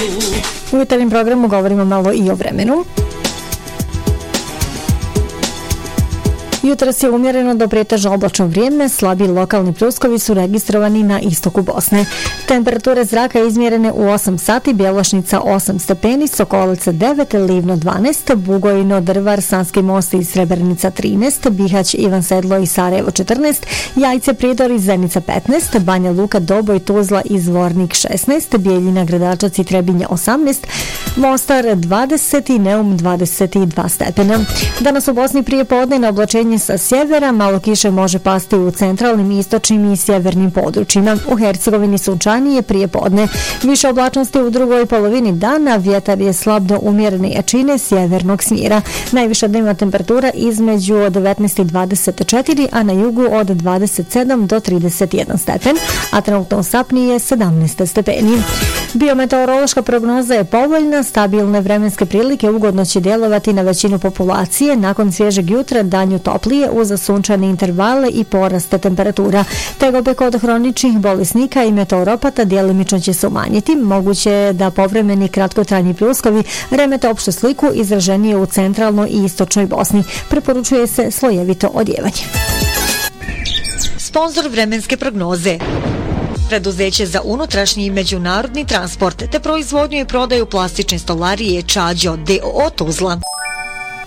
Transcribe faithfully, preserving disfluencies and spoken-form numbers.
U jutarnjem programu govorimo malo i o vremenu. Jutros je umjereno do pretežno oblačno vrijeme, slabi lokalni pljuskovi su registrovani na istoku Bosne. Temperature zraka izmjerene u osam sati, Bjelošnica osam stepeni, Sokolica devet, Livno dvanaest, Bugojno, Drvar, Sanski most i Srebrenica trinaest, Bihać, Ivan Sedlo i Sarajevo četrnaest, Jajce, Prijedor i Zenica petnaest, Banja Luka, Doboj, Tuzla i Zvornik šesnaest, Bijeljina, Gradačac i Trebinje osamnaest, Mostar dvadeset i Neum dvadeset dva stepena. Danas u Bosni prije podne na oblačenje sa sjevera, malo kiše može pasti u centralnim, istočnim i sjevernim područjima. U Hercegovini sunčanije prije podne. Više oblačnosti u drugoj polovini dana, vjetar je slab do umjerene jačine sjevernog smjera. Najviša dnevna temperatura između devetnaest i dvadeset četiri, a na jugu od dvadeset sedam do trideset jedan stepen, a trenutno u Sapni je sedamnaest stepeni. Biometeorološka prognoza je povoljna, stabilne vremenske prilike ugodno će djelovati na većinu populacije. Nakon svježeg jutra danju toplije uz sunčane intervale i poraste temperatura. Tegobe kod hroničnih bolesnika i meteoropata djelimično će se umanjiti. Moguće je da povremeni kratkotrajni pljuskovi remete opštu sliku izraženije u centralnoj i istočnoj Bosni. Preporučuje se slojevito odjevanje. Sponzor vremenske prognoze. Preduzeće za unutrašnji i međunarodni transport te proizvodnju i prodaju plastične stolarije Čađo D O O Tuzla.